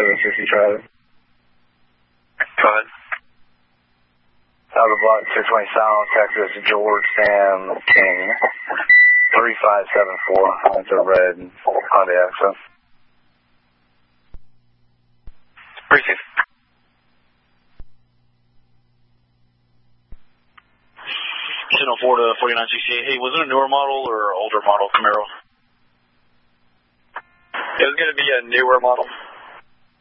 760 traffic. Go ahead. Out of the block, 620 South, Texas, George Sam King, 3574. That's a red Hyundai Accent. Receive. Channel 4 to 4968. Hey, was it a newer model or older model Camaro? It was going to be a newer model.